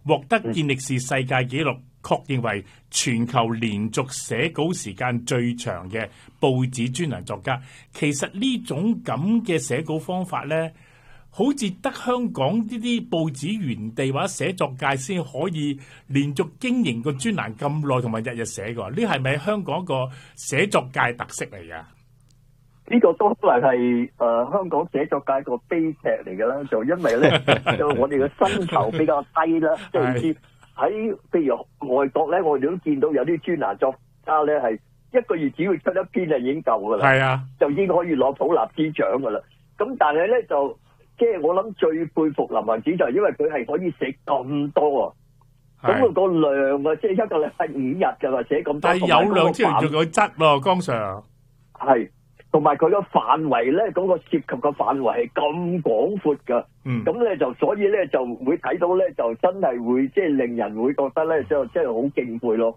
獲得健力士世界紀錄，確認為全球連續寫稿時間最長嘅報紙專欄作家。其實呢種咁嘅寫稿方法呢，好似得香港呢啲報紙園地或者寫作界先可以連續經營個專欄咁耐，同埋日日寫㗎。呢係咪香港一個寫作界特色嚟㗎？ 呢個都係香港寫作界個悲劇嚟㗎啦，就因為咧就我哋嘅薪酬比較低啦，即係喺譬如外國咧，我哋都見到有啲專欄作家咧係一個月只要出一篇就已經夠㗎啦，係啊，就已經可以攞普立茲獎㗎啦。咁但係咧就即係我諗最佩服林行止就係因為佢係可以寫咁多啊，咁個量啊，即係一個禮拜5日㗎嘛，寫咁多， 但係有量之餘仲有質喎，江 Sir。係。 同埋佢個範圍咧，嗰個涉及嘅範圍係咁廣闊㗎，咁咧就所以咧就會睇到咧，就真係會即係令人會覺得咧，就即係好敬佩咯。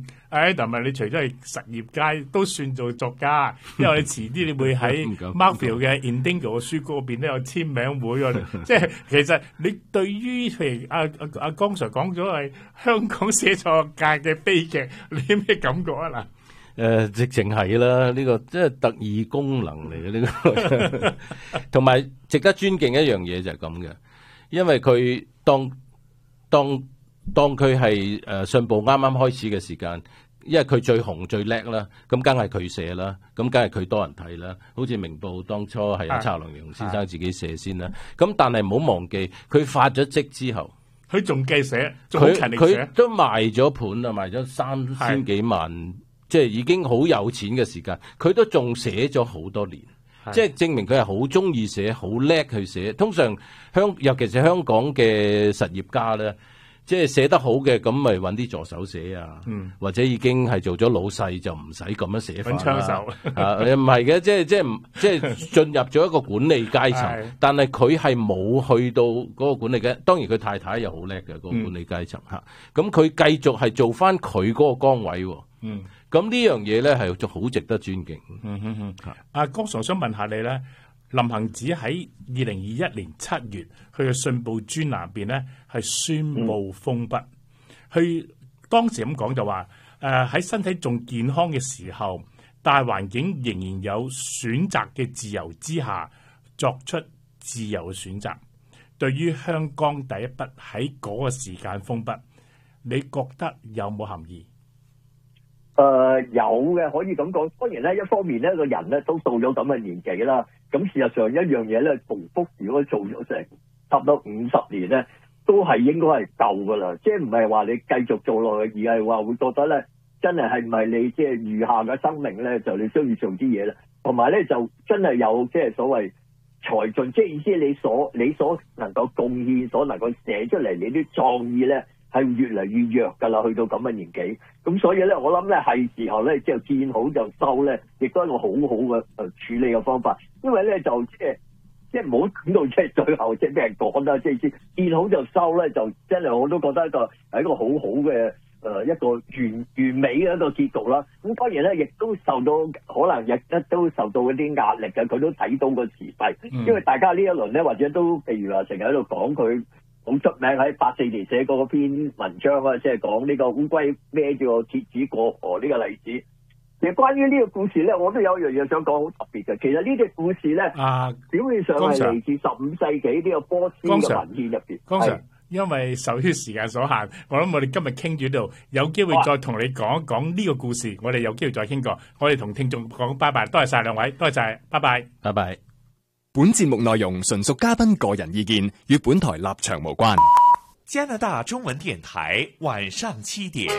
Adam，你除咗係實業界都算做作家，因為你遲啲你會喺 Markfield 嘅 Indigo 嘅書局嗰邊都有簽名會喎。即係其實你對於譬如阿江 Sir 講咗係香港寫作界嘅悲劇，你有咩感覺啊嗱？ 直情係啦，呢個即係特異功能嚟嘅呢個，同埋值得尊敬一樣嘢就係咁嘅，因為佢當佢係信報啱啱開始嘅時間，因為佢最紅最叻啦，咁梗係佢寫啦，咁梗係佢多人睇啦。好似明報當初係阿查良鏞先生自己寫先啦，咁但係唔好忘記佢發咗職之後， 佢仲繼續寫，仲好勤力寫， 佢都賣咗盤啦，賣咗3000幾萬。即係已經好有錢嘅時間，佢都仲寫咗好多年，即係證明佢係好中意寫，好叻去寫。通常尤其是香港嘅實業家咧，即係寫得好嘅，咁咪揾啲助手寫啊，或者已經係做咗老細就唔使咁樣寫法啦。揾槍手唔係嘅，即係進入咗一個管理階層，但係佢係冇去到嗰個管理階層。當然佢太太又好叻嘅嗰個管理階層嚇，咁佢繼續係做翻佢嗰個崗位喎。咁呢樣嘢咧係好值得尊敬。 阿江 Sir 想問下你咧，林行止喺2021年7月，佢嘅信報專欄入邊咧係宣布封筆。佢當時咁講就話，喺身體仲健康嘅時候，大環境仍然有選擇嘅自由之下，作出自由嘅選擇。對於香港第一筆喺嗰個時間封筆，你覺得有冇含義？ 有嘅，可以咁講。當然咧，一方面咧，個人咧都到咗咁嘅年紀啦。咁事實上一樣嘢咧，重複如果做咗成差唔多50年咧，都係應該係夠噶啦。即係唔係話你繼續做落去，而係話會覺得咧，真係唔係你即係餘下嘅生命咧，就你需要做啲嘢啦。同埋咧，就真係有即係所謂才盡，即係意思你所能夠貢獻，所能夠寫出嚟，你啲創意咧，係越嚟越弱㗎啦，去到咁嘅年紀，咁所以咧，我諗咧係時候咧，即係見好就收咧，亦都係一個好好嘅處理嘅方法。因為咧就即係唔好等到即係最後即係俾人講啦，即係見好就收咧，就真係我都覺得係一個好好嘅一個完美嘅一個結局啦。咁當然咧，亦都受到可能亦都受到一啲壓力嘅，佢都睇到個時勢，因為大家呢一輪咧，或者都譬如話成日喺度講佢。好出名喺84年寫過嗰篇文章啊，即係講呢個烏龜孭住個鐵子過河呢個例子。其實關於呢個故事咧，我都有一樣嘢想講，好特別嘅。其實呢隻故事咧，表面上係嚟自15世紀呢個波斯嘅文獻入邊。江 Sir， 因為受於時間所限，我諗我哋今日傾住呢度，有機會再同你講一講呢個故事。我哋有機會再傾過。我哋同聽眾講拜拜，多謝晒兩位，多謝晒，拜拜， 拜拜。 本節目內容純屬嘉賓個人意見，與本台立場無關。 加拿大中文電台晚上7點，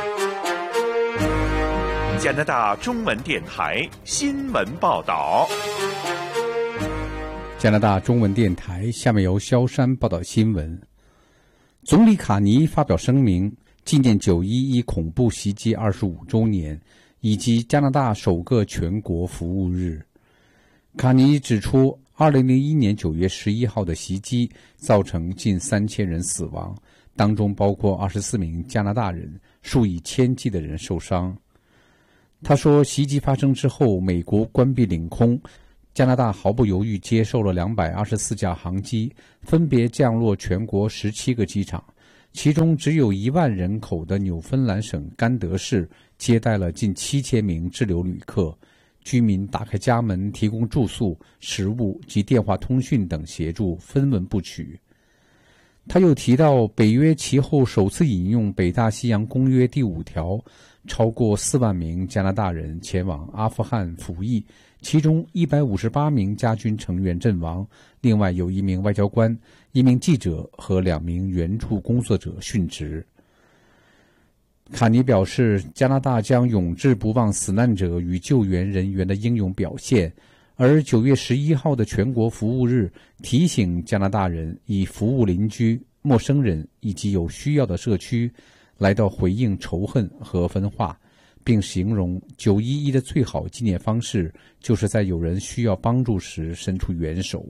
加拿大中文電台新聞報道。 加拿大中文電台下面由蕭山報道新聞。總理卡尼發表聲明，紀念911恐怖襲擊25週年，以及加拿大首個全國服務日。卡尼指出，2001年9月11號的襲擊造成近3000人死亡，當中包括24名加拿大人，數以千計的人受傷。他說，襲擊發生之後，美國關閉領空，加拿大毫不猶豫接受了224架航機，分別降落全國17個機場， 其中只有1万人口的纽芬兰省甘德市接待了近7000名滞留旅客，居民打开家门提供住宿、食物及电话通讯等协助，分文不取。他又提到，北约其后首次引用北大西洋公约第5条，超过4万名加拿大人前往阿富汗服役，其中158名家军成员阵亡，另外有1名外交官、1名记者和2名援助工作者殉职。卡尼表示，加拿大将永志不忘死难者与救援人员的英勇表现，而9月11号的全国服务日提醒加拿大人以服务邻居、陌生人以及有需要的社区，来到回应仇恨和分化，并形容911的最好纪念方式就是在有人需要帮助时伸出援手。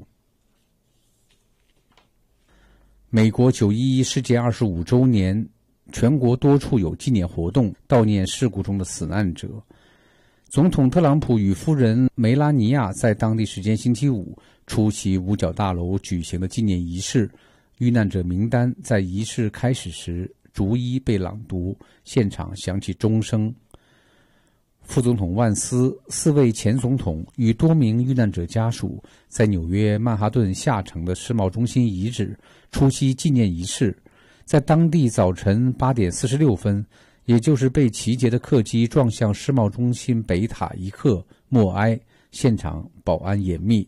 美国911事件25周年，全国多处有纪念活动，悼念事故中的死难者。总统特朗普与夫人梅拉尼亚在当地时间星期五出席五角大楼举行的纪念仪式，遇难者名单在仪式开始时逐一被朗读，现场响起钟声。副总统万斯、4位前总统与多名遇难者家属在纽约曼哈顿下城的世贸中心遗址出席纪念仪式，在当地早晨8点46分，也就是被齐结的客机撞向世贸中心北塔一刻默哀，现场保安严密。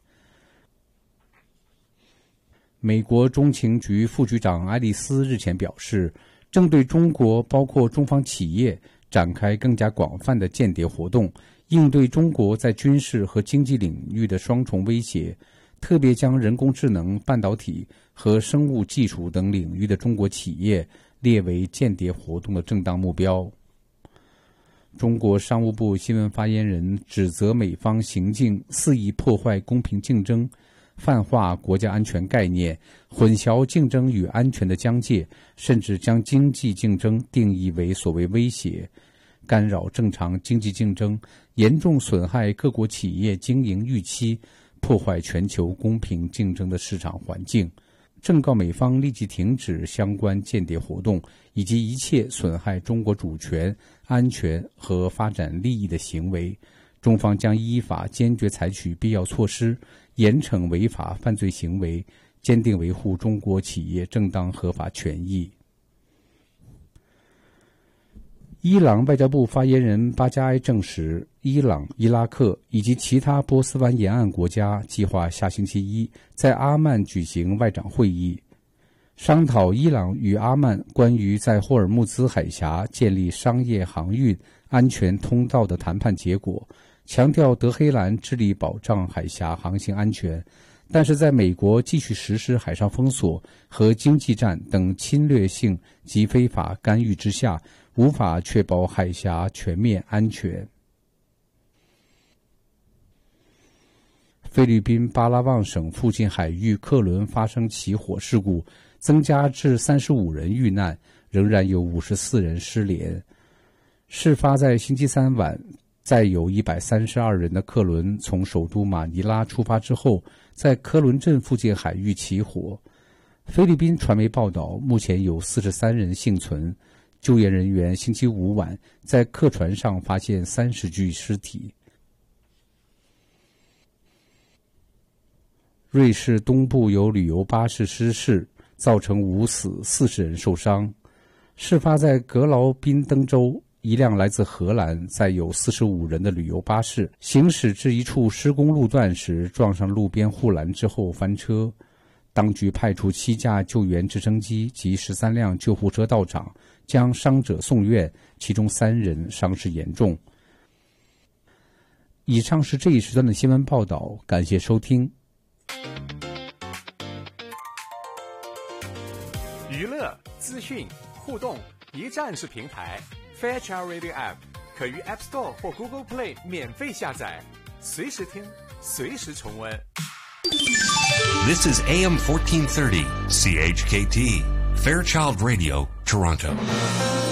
美国中情局副局长爱丽丝日前表示，正对中国包括中方企业展开更加广泛的间谍活动，应对中国在军事和经济领域的双重威胁，特别将人工智能、半导体和生物技术等领域的中国企业列为间谍活动的正当目标。中国商务部新闻发言人指责美方行径肆意破坏公平竞争，泛化国家安全概念，混淆竞争与安全的疆界，甚至将经济竞争定义为所谓威胁，干扰正常经济竞争，严重损害各国企业经营预期，破坏全球公平竞争的市场环境。正告美方立即停止相关间谍活动，以及一切损害中国主权、安全和发展利益的行为。中方将依法坚决采取必要措施，严惩违法犯罪行为，坚定维护中国企业正当合法权益。伊朗外交部发言人巴加埃证实，伊朗、伊拉克以及其他波斯湾沿岸国家计划下星期一在阿曼举行外长会议，商讨伊朗与阿曼关于在霍尔木兹海峡建立商业航运安全通道的谈判结果，强调德黑兰致力保障海峡航行安全，但是在美国继续实施海上封锁和经济战等侵略性及非法干预之下，无法确保海峡全面安全。菲律宾巴拉望省附近海域客轮发生起火事故，增加至35人遇难，仍然有54人失联。事发在星期三晚，载有132人的客轮从首都马尼拉出发之后，在科伦镇附近海域起火。菲律宾传媒报道，目前有43人幸存。救援人员星期五晚在客船上发现30具尸体。瑞士东部有旅游巴士失事，造成5死40人受伤。事发在格劳宾登州，一辆来自荷兰载有45人的旅游巴士行驶至一处施工路段时，撞上路边护栏之后翻车。当局派出7架救援直升机及13辆救护车到场，将伤者送院，其中3人伤势严重。以上是这一时段的新闻报道，感谢收听。 娱乐、资讯、互动，一站式平台。Fairchild Radio App 可于 App Store 或 Google Play 免费下载，随时听，随时重温。 This is AM 1430, CHKT, Fairchild Radio, Toronto.